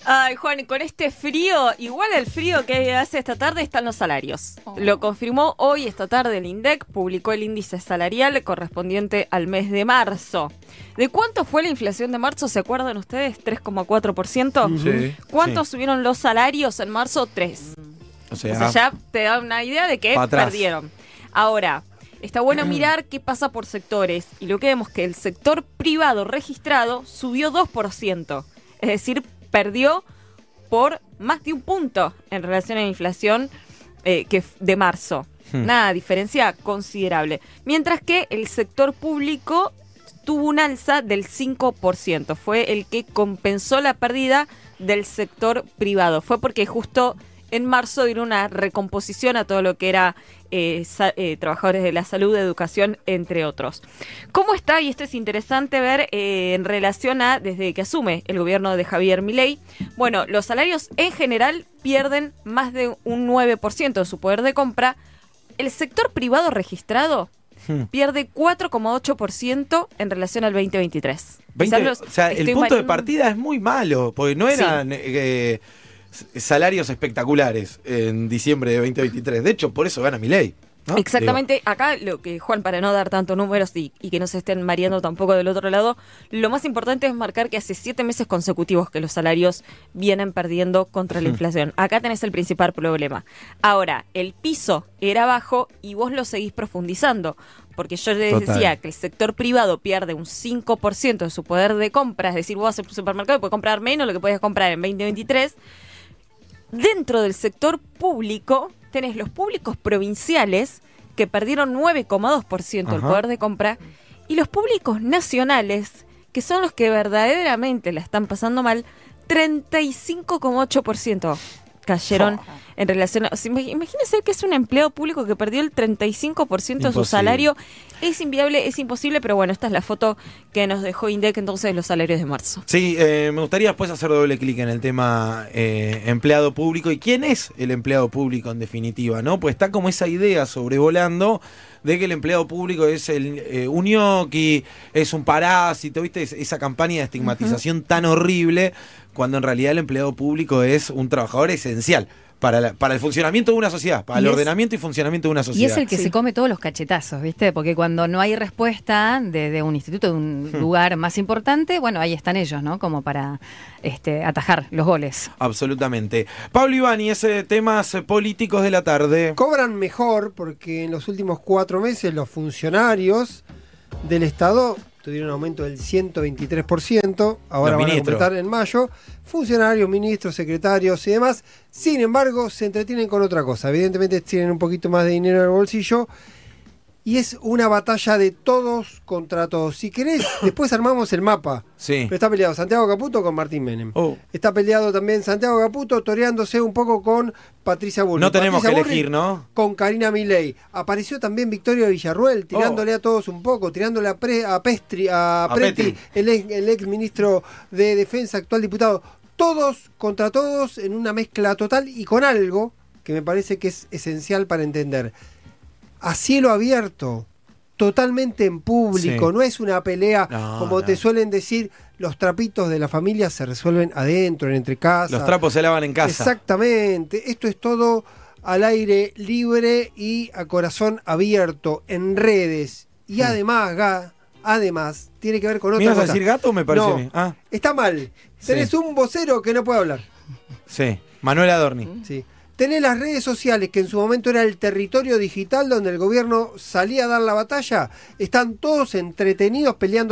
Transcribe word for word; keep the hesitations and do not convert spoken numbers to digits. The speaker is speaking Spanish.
Ay, Juan, con este frío, igual el frío que hace esta tarde están los salarios. Oh. Lo confirmó hoy, esta tarde, el INDEC, publicó el índice salarial correspondiente al mes de marzo. ¿De cuánto fue la inflación de marzo? ¿Se acuerdan ustedes? ¿tres coma cuatro por ciento? Sí. ¿Cuánto sí. subieron los salarios en marzo? tres. O sea, o sea, ya te da una idea de que perdieron. Ahora, está bueno mirar qué pasa por sectores. Y lo que vemos es que el sector privado registrado subió dos por ciento. Es decir, perdió por más de un punto en relación a la inflación eh, que de marzo. Hmm. Nada, diferencia considerable. Mientras que el sector público tuvo un alza del cinco por ciento. Fue el que compensó la pérdida del sector privado. Fue porque justo en marzo dieron una recomposición a todo lo que era eh, sa- eh, trabajadores de la salud, educación, entre otros. ¿Cómo está? Y esto es interesante ver eh, en relación a desde que asume el gobierno de Javier Milei. Bueno, los salarios en general pierden más de un nueve por ciento de su poder de compra. El sector privado registrado hmm. pierde cuatro coma ocho por ciento en relación al veinte veintitrés. veinte, los, o sea, el punto mal... de partida es muy malo, porque no eran... Sí. Eh, salarios espectaculares en diciembre de veinte veintitrés. De hecho, por eso gana Milei, ¿no? Exactamente. Digo. Acá, lo que Juan, para no dar tantos números y, y que no se estén mareando tampoco del otro lado, lo más importante es marcar que hace siete meses consecutivos que los salarios vienen perdiendo contra la inflación. Acá tenés el principal problema. Ahora, el piso era bajo y vos lo seguís profundizando. Porque yo les Total. decía que el sector privado pierde un cinco por ciento de su poder de compra. Es decir, vos vas al supermercado y puedes comprar menos de lo que podías comprar en veinte veintitrés. Dentro del sector público tenés los públicos provinciales que perdieron nueve coma dos por ciento del poder de compra y los públicos nacionales, que son los que verdaderamente la están pasando mal, treinta y cinco coma ocho por ciento cayeron oh. en relación a... O sea, imagínense que es un empleado público que perdió el treinta y cinco por ciento imposible. de su salario. Es inviable, es imposible, pero bueno, esta es la foto que nos dejó INDEC entonces de los salarios de marzo. Sí, eh, me gustaría después hacer doble clic en el tema eh, empleado público y quién es el empleado público en definitiva, ¿no? Pues está como esa idea sobrevolando de que el empleado público es el eh, un ñoqui, es un parásito, ¿viste? Es, esa campaña de estigmatización uh-huh. tan horrible, cuando en realidad el empleado público es un trabajador esencial para, la, para el funcionamiento de una sociedad, para el es, ordenamiento y funcionamiento de una sociedad. Y es el que sí. se come todos los cachetazos, ¿viste? Porque cuando no hay respuesta de, de un instituto, de un hmm. lugar más importante, bueno, ahí están ellos, ¿no? Como para este, atajar los goles. Absolutamente. Pablo Ibáñez, eh, temas políticos de la tarde. Cobran mejor porque en los últimos cuatro meses los funcionarios del Estado tuvieron un aumento del ciento veintitrés por ciento, ahora van a completar en mayo, funcionarios, ministros, secretarios y demás. Sin embargo, se entretienen con otra cosa. Evidentemente tienen un poquito más de dinero en el bolsillo y es una batalla de todos contra todos. Si querés, después armamos el mapa. Sí. Pero está peleado Santiago Caputo con Martín Menem. Oh. Está peleado también Santiago Caputo toreándose un poco con Patricia Bullrich. No tenemos Patricia que elegir, ¿no? Con Karina Milei. Apareció también Victoria Villarruel, tirándole oh. a todos un poco, tirándole a, Pre, a, Pestri, a, a Preti, el ex, el ex ministro de Defensa, actual diputado. Todos contra todos en una mezcla total y con algo que me parece que es esencial para entender. A cielo abierto, totalmente en público, sí. no es una pelea no, como no. te suelen decir, los trapitos de la familia se resuelven adentro, entre casa. Los trapos se lavan en casa. Exactamente, esto es todo al aire libre y a corazón abierto, en redes. Y sí. además, Ga, además, tiene que ver con otra cosa. ¿Me ibas cosa. a decir gato o me parece no, a mí? Ah. Está mal. Tenés sí. un vocero que no puede hablar. Sí, Manuel Adorni. Sí. Tenés las redes sociales, que en su momento era el territorio digital donde el gobierno salía a dar la batalla. Están todos entretenidos peleando